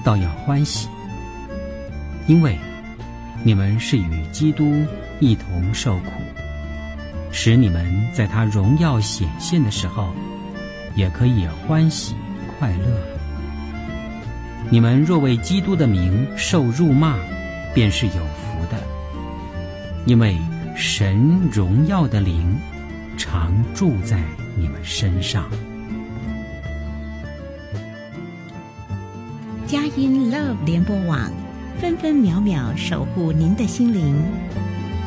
倒要欢喜，因为你们是与基督一同受苦，使你们在他荣耀显现的时候，也可以欢喜快乐。你们若为基督的名受辱骂，便是有福的，因为神荣耀的灵常住在你们身上。 佳音 Love 联播网，分分秒秒守护您的心灵。